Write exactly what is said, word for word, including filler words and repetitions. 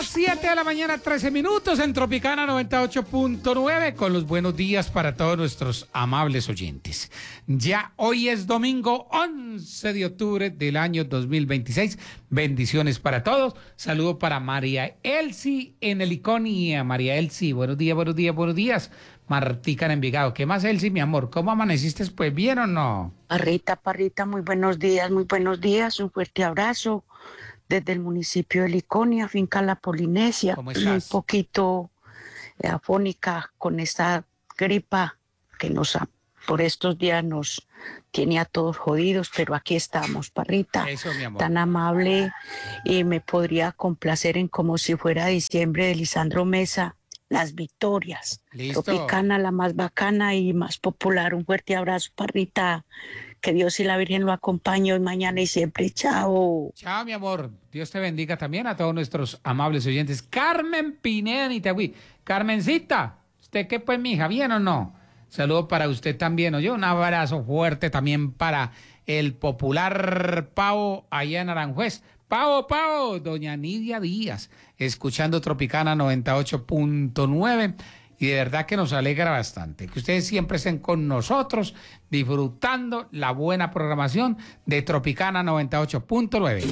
las siete de la mañana, trece minutos en Tropicana noventa y ocho punto nueve con los buenos días para todos nuestros amables oyentes. Ya hoy es domingo once de octubre del año dos mil veintiséis. Bendiciones para todos. Saludo para María Elsie en el Iconia. María Elsie, buenos días, buenos días, buenos días. Martica en Envigado. ¿Qué más, Elsie, mi amor? ¿Cómo amaneciste? Pues bien o no. Parrita, Parrita, muy buenos días, muy buenos días. Un fuerte abrazo desde el municipio de Liconia, finca La Polinesia. ¿Cómo Un estás? poquito eh, afónica con esta gripa que nos ha, por estos días nos tiene a todos jodidos, pero aquí estamos, Parrita. Eso, mi amor. Tan amable, y me podría complacer en como si fuera diciembre de Lisandro Mesa, Las Victorias. Listo. Tropicana, la más bacana y más popular. Un fuerte abrazo, Parrita. Que Dios y la Virgen lo acompañe hoy, mañana y siempre. Chao. Chao, mi amor. Dios te bendiga también a todos nuestros amables oyentes. Carmen Pineda en Itagüí. Carmencita, ¿usted qué pues, mija? ¿Bien o no? Saludo para usted también, oye. Un abrazo fuerte también para el popular Pavo allá en Aranjuez. Pavo, Pavo, doña Nidia Díaz, escuchando Tropicana noventa y ocho punto nueve. Y de verdad que nos alegra bastante que ustedes siempre estén con nosotros disfrutando la buena programación de Tropicana noventa y ocho punto nueve.